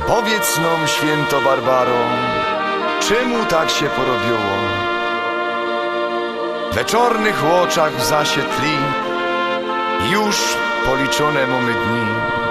Powiedz nam, święto Barbaro, czemu tak się porobiło? We czornych łoczach w zasie tli już policzone mamy dni.